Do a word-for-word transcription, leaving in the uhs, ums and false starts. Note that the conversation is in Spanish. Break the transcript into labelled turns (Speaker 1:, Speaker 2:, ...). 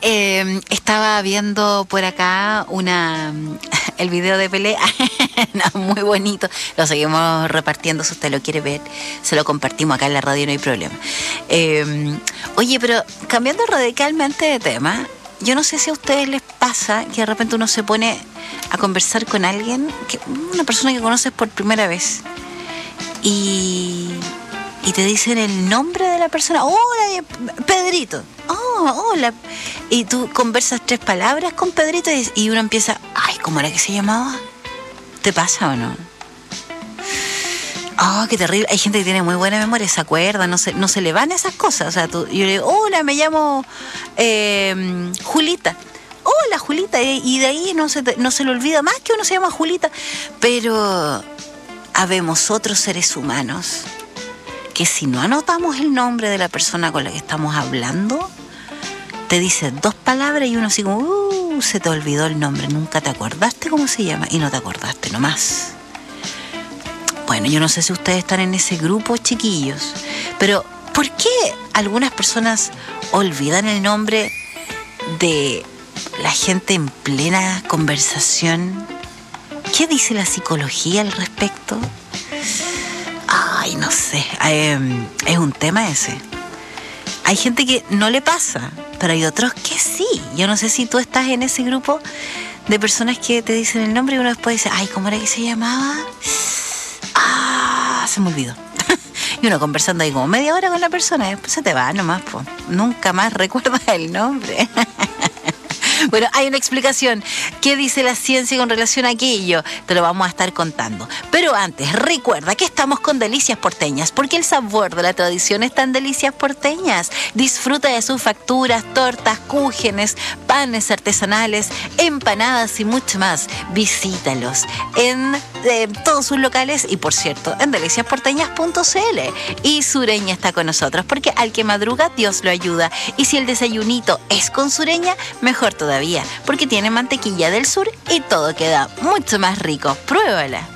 Speaker 1: eh, estaba viendo por acá una el video de Pelé. No, muy bonito. Lo seguimos repartiendo, si usted lo quiere ver. Se lo compartimos acá en la radio, no hay problema. Eh, oye, pero cambiando radicalmente de tema, yo no sé si a ustedes les pasa que de repente uno se pone a conversar con alguien, que, una persona que conoces por primera vez, y, y te dicen el nombre de la persona. Hola, Pedrito. Oh, hola. Y tú conversas tres palabras con Pedrito y, y uno empieza, ay, ¿cómo era que se llamaba? ¿Te pasa o no? Oh, qué terrible. Hay gente que tiene muy buena memoria, se acuerda, no se, no se le van esas cosas. O sea, tú, yo le digo, hola, me llamo eh, Julita. Hola, Julita. Y de ahí no se, no se le olvida más que uno se llama Julita. Pero habemos otros seres humanos que si no anotamos el nombre de la persona con la que estamos hablando, te dice dos palabras y uno así como, uh, se te olvidó el nombre, nunca te acordaste cómo se llama y no te acordaste nomás. Bueno, yo no sé si ustedes están en ese grupo, chiquillos, pero ¿por qué algunas personas olvidan el nombre de la gente en plena conversación? ¿Qué dice la psicología al respecto? Ay, no sé, eh, es un tema ese. Hay gente que no le pasa, pero hay otros que sí. Yo no sé si tú estás en ese grupo de personas que te dicen el nombre y uno después dice, ay, ¿cómo era que se llamaba? Ah, se me olvidó. Y uno conversando ahí como media hora con la persona y después se te va nomás, po. Nunca más recuerdas el nombre. Bueno, hay una explicación. ¿Qué dice la ciencia con relación a aquello? Te lo vamos a estar contando. Pero antes, recuerda que estamos con Delicias Porteñas, porque el sabor de la tradición está en Delicias Porteñas. Disfruta de sus facturas, tortas, cúgenes, panes artesanales, empanadas y mucho más. Visítalos en eh, todos sus locales y, por cierto, en delicias porteñas punto c l. Y Sureña está con nosotros, porque al que madruga, Dios lo ayuda. Y si el desayunito es con Sureña, mejor todavía, porque tiene mantequilla del sur y todo queda mucho más rico. Pruébala.